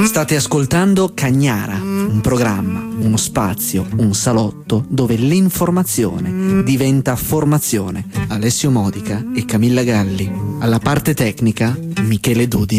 State ascoltando Cagnara, un programma, uno spazio, un salotto dove l'informazione diventa formazione. Alessio Modica e Camilla Galli. Alla parte tecnica, Michele Dudi.